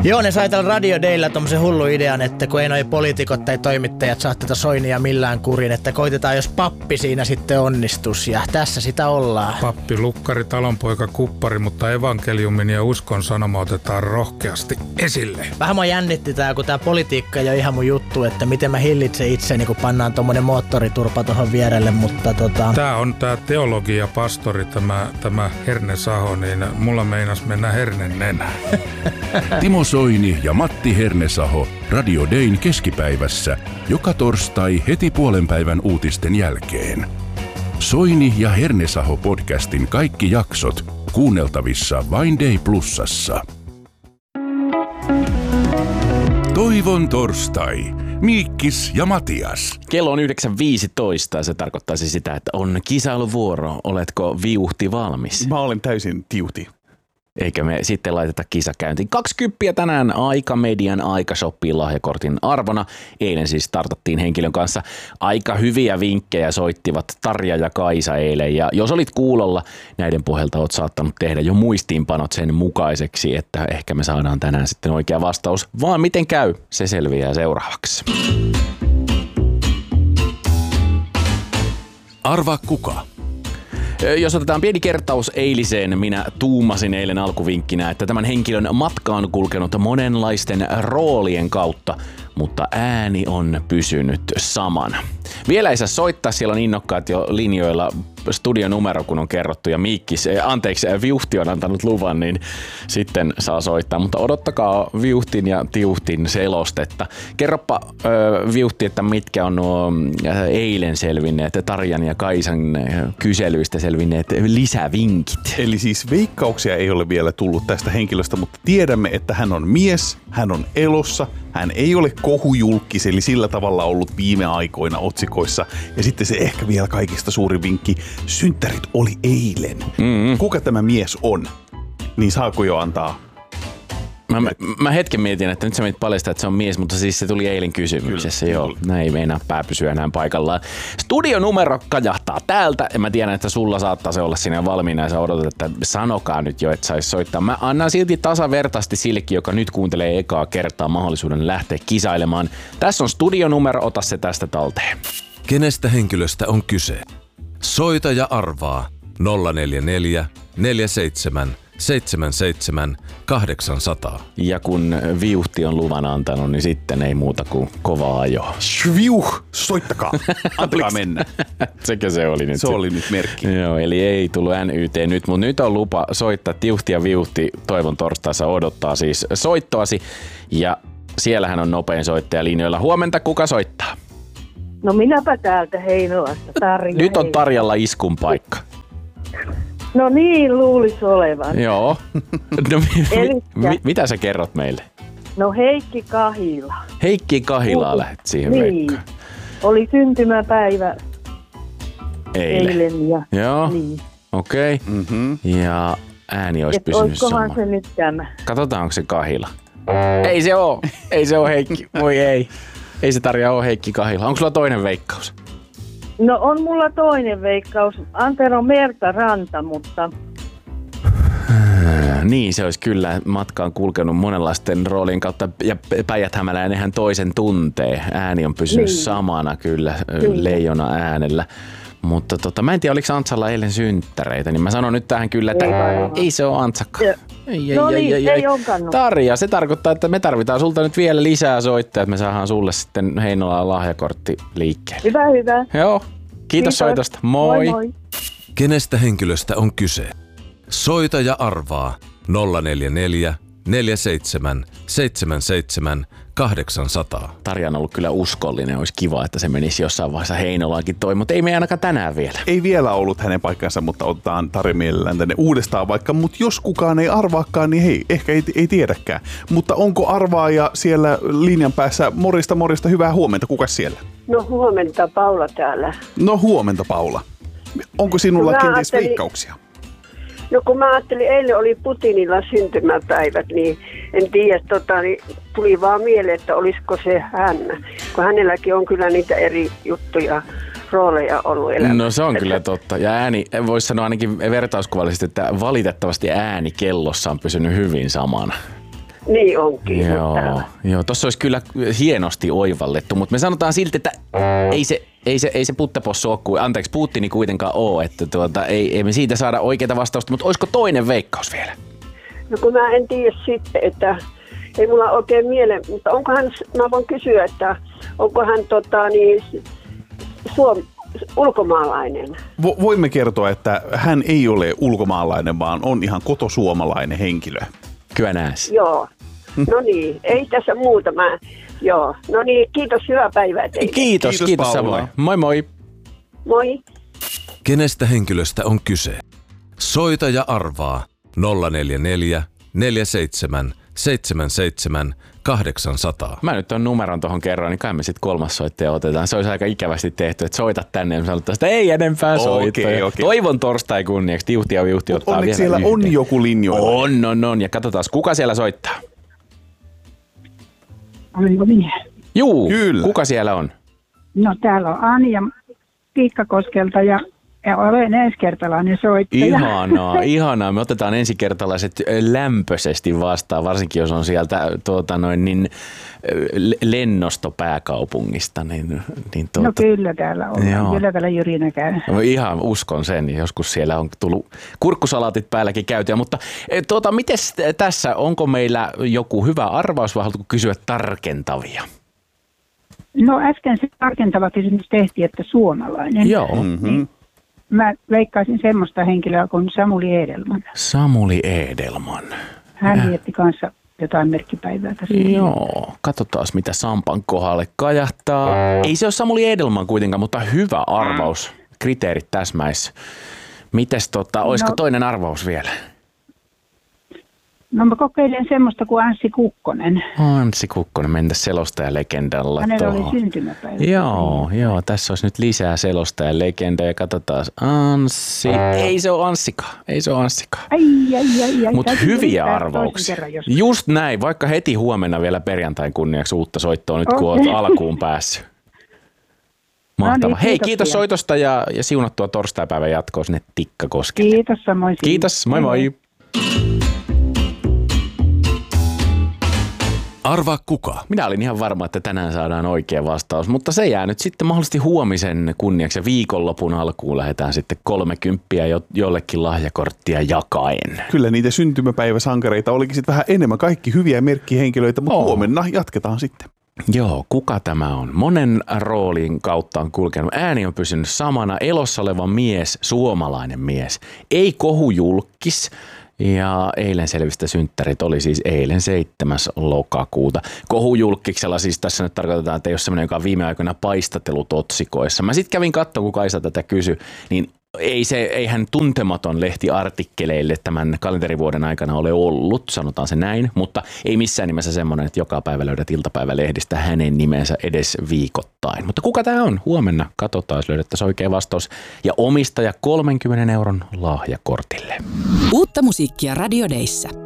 Joo, ne sai tällä Radio Daylla tommosen hullu idean, että kun ei noi poliitikot tai toimittajat saa tätä Soinia millään kurin, että koitetaan jos pappi siinä sitten onnistus ja tässä sitä ollaan. Pappi, lukkari, talonpoika, kuppari, mutta evankeliumin ja uskon sanoma otetaan rohkeasti esille. Vähän mua jännitti tää, kun tää politiikka ei ole ihan mun juttu, että miten mä hillitsen itseni, kun pannaan tommonen moottoriturpa tohon vierelle, mutta Tää on tää teologia pastori, tämä Herne Saho, niin mulla meinas mennä hernen nenään. Timo Soini ja Matti Hernesaho Radio Dayn keskipäivässä joka torstai heti puolenpäivän uutisten jälkeen. Soini ja Hernesaho podcastin kaikki jaksot kuunneltavissa vain Day Plusassa. Toivon torstai. Miikkis ja Matias. Kello on 9.15 ja se tarkoittaisi sitä, että on kisailuvuoro. Oletko viuhti valmis? Mä olen täysin tiuti. Eikä me sitten laiteta kisakäyntiin. 20 tänään Aika-median Aika-shoppiin lahjakortin arvona. Eilen siis startattiin henkilön kanssa. Aika hyviä vinkkejä soittivat Tarja ja Kaisa eilen. Ja jos olit kuulolla, näiden pohjalta oot saattanut tehdä jo muistiinpanot sen mukaiseksi, että ehkä me saadaan tänään sitten oikea vastaus. Vaan miten käy, se selviää seuraavaksi. Arvaa kuka? Jos otetaan pieni kertaus eiliseen, minä tuumasin eilen alkuvinkkinä, että tämän henkilön matka on kulkenut monenlaisten roolien kautta, mutta ääni on pysynyt samana. Vielä ei saa soittaa, siellä on innokkaat jo linjoilla studionumero, kun on kerrottu ja Viuhti on antanut luvan, niin sitten saa soittaa, mutta odottakaa Viuhtin ja Tiuhtin selostetta. Kerropa Viuhti, että mitkä on nuo eilen selvinneet, Tarjan ja Kaisan kyselyistä selvinneet lisävinkit. Eli siis veikkauksia ei ole vielä tullut tästä henkilöstä, mutta tiedämme, että hän on mies, hän on elossa, hän ei ole kohujulkis, eli sillä tavalla ollut viime aikoina otsikoissa. Ja sitten se ehkä vielä kaikista suurin vinkki, synttärit oli eilen. Kuka tämä mies on? Niin saako jo antaa? Mä hetken mietin, että nyt sä menit paljastaa, että se on mies, mutta siis se tuli eilen kysymyksessä. Kyllä. Joo, näin ei meinaa pää pysyä enää paikallaan. Studionumero kajahtaa täältä ja mä tiedän, että sulla saattaa se olla siinä valmiina ja sä odotat, että sanokaa nyt jo, että sais soittaa. Mä annan silti tasavertaisesti sillekin, joka nyt kuuntelee ekaa kertaa mahdollisuuden lähteä kisailemaan. Tässä on studionumero, ota se tästä talteen. Kenestä henkilöstä on kyse? Soita ja arvaa 044 47 77 800. Ja kun Viuhti on luvan antanut, niin sitten ei muuta kuin kovaa ajoa. Shviuh, soittakaa. Antakaa mennä. Sekä se oli nyt. Se oli nyt merkki. Joo, eli ei tullut NYT nyt, mutta nyt on lupa soittaa. Tiuhti ja Viuhti toivon torstaissa odottaa siis soittoasi. Ja siellähän on nopein soittaja linjoilla. Huomenta, kuka soittaa? No minäpä täältä Heinolasta, Tarja. Nyt on Tarjalla iskun paikka. No niin, luulisi olevan. Joo. No, mitä sä kerrot meille? No Heikki Kahila. Heikki Kahilaa lähdet siihen niin. veikkaan. Oli syntymäpäivä eilen. Ja, joo, niin. okei. Okay. Mm-hmm. Ja ääni olisi pysynyt sama. Olisikohan se nyt tämä? Katsotaan, onko se Kahila. Ei se oo Heikki. Voi ei. Ei se Tarja oo Heikki Kahila. Onko sulla toinen veikkaus? No on mulla toinen veikkaus. Antero Merta Ranta, mutta... Niin, se olisi kyllä matkaan kulkenut monenlaisten roolien kautta ja Päijät-Hämäläinenhän toisen tuntee. Ääni on pysynyt samana kyllä leijona äänellä. Mutta mä en tiedä, oliko Antsalla eilen synttäreitä, niin mä sanon nyt tähän kyllä, että ei se ole Antsakaan. Ei onkaan. Tarja, se tarkoittaa, että me tarvitaan sulta nyt vielä lisää soittajia, että me saadaan sulle sitten Heinolaan lahjakortti liikkeelle. Hyvä. Joo, kiitos soitosta. Moi. Moi. Kenestä henkilöstä on kyse? Soita ja arvaa 044 47 77 800. Tarja on ollut kyllä uskollinen. Olisi kiva, että se menisi jossain vaiheessa Heinolaankin toi, mutta ei me ainakaan tänään vielä. Ei vielä ollut hänen paikkansa, mutta otetaan Tarja mielellään tänne uudestaan vaikka. Mutta jos kukaan ei arvaakaan, niin hei, ehkä ei tiedäkään. Mutta onko arvaaja siellä linjan päässä? Morista, hyvää huomenta. Kukas siellä? No huomenta, Paula täällä. No huomenta, Paula. Onko sinulla kenties veikkauksia? No kun mä ajattelin, eilen oli Putinilla syntymäpäivät, niin en tiedä, niin tuli vaan mieleen, että olisiko se hän. Kun hänelläkin on kyllä niitä eri juttuja, rooleja ollut elämässä. No se on kyllä totta. Ja ääni, voisi sanoa ainakin vertauskuvallisesti, että valitettavasti ääni kellossa on pysynyt hyvin samana. Niin onkin. Joo, tossa olisi kyllä hienosti oivallettu, mutta me sanotaan silti, että ei se puttepossu ole, anteeksi, Putini kuitenkaan ole, että ei me siitä saada oikeaa vastausta, mutta olisiko toinen veikkaus vielä? No kun mä en tiedä sitten, että ei mulla oikein mieleen, mutta mä voin kysyä, että onko hän ulkomaalainen? Voimme kertoa, että hän ei ole ulkomaalainen, vaan on ihan kotosuomalainen henkilö. Kyllä näes. Joo. No niin, ei tässä muuta. Joo. No niin, kiitos, hyvää päivää teille. Kiitos samoin. Moi moi. Moi. Kenestä henkilöstä on kyse? Soita ja arvaa 044 47 77 800. Mä nyt on numeron tuohon kerran, niin kai me sitten kolmas soittaja otetaan. Se olisi aika ikävästi tehty, että soita tänne ja sanotaan, että ei enempää soittaa. Okay. Toivon torstai kunniaksi. Tiuhti ja viuhti ottaa onneksi vielä siellä yhteen. on joku linjoilla. On. Ja katsotaan, kuka siellä soittaa. Olinko minä? Juu, kyllä. Kuka siellä on? No täällä on Anja Kiikkakoskelta ja olen ensikertalainen soittaja. Ihanaa. Me otetaan ensikertalaiset lämpöisesti vastaan, varsinkin jos on sieltä lennostopääkaupungista. No kyllä täällä on. Kyllä täällä jyrinä käy. No, ihan uskon sen. Joskus siellä on tullut kurkkusalaatit päälläkin käytyä. Mutta mites tässä, onko meillä joku hyvä arvaus vai haluatko kysyä tarkentavia? No äsken se tarkentava kysymys tehtiin, että suomalainen. Joo. Niin. Mä veikkaisin semmoista henkilöä kuin Samuli Edelman. Samuli Edelman. Hän vietti kanssa jotain merkkipäivää tässä. Joo, katsotaan mitä Sampan kohdalle kajahtaa. Ei se ole Samuli Edelman kuitenkaan, mutta hyvä arvaus. Kriteerit täsmäis. Mites olisiko toinen arvaus vielä? No mä kokeilen semmoista kuin Anssi Kukkonen. Anssi Kukkonen, mentäs selostaja-legendalla. Hänellä oli syntymäpäivä. Joo, tässä olisi nyt lisää selostaja-legendaa ja katsotaan Anssi. Ei se ole Anssikaan. Ai. Mutta hyviä arvauksia. Just näin, vaikka heti huomenna vielä perjantain kunniaksi uutta soittoa nyt kun olet alkuun päässyt. Mahtavaa. No niin, hei, kiitos soitosta ja siunattua torstaipäivän jatkoa sinne Tikkakoskelle. Kiitos samoin. Kiitos, moi. Arvaa kuka? Minä olin ihan varma, että tänään saadaan oikea vastaus, mutta se jää nyt sitten mahdollisesti huomisen kunniaksi ja viikonlopun alkuun lähdetään sitten 30 jollekin lahjakorttia jakaen. Kyllä niitä syntymäpäiväsankareita olikin sitten vähän enemmän, kaikki hyviä merkkihenkilöitä, mutta huomenna jatketaan sitten. Joo, kuka tämä on? Monen roolin kautta on kulkenut. Ääni on pysynyt samana. Elossa oleva mies, suomalainen mies. Ei kohujulkkis. Ja eilen selvistä synttärit oli siis eilen 7. lokakuuta. Kohujulkkiksella siis tässä nyt tarkoitetaan, että ei ole semmoinen, joka on viime aikoina paistatellut otsikoissa. Mä sitten kävin katsomaan, kun Kaisa tätä kysyi, niin eihän tuntematon lehtiartikkeleille tämän kalenterivuoden aikana ole ollut, sanotaan se näin, mutta ei missään nimessä semmoinen, että joka päivä löydät iltapäivälehdistä hänen nimensä edes viikoittain. Mutta kuka tämä on? Huomenna katsotaan, jos löydettäisiin oikea vastaus. Ja omistaja 30 € lahjakortille. Uutta musiikkia Radio Dayssä.